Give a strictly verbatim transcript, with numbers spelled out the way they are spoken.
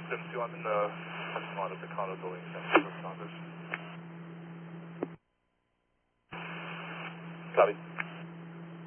two, I'm in the parking lot of the condo building, San Francisco office. Copy.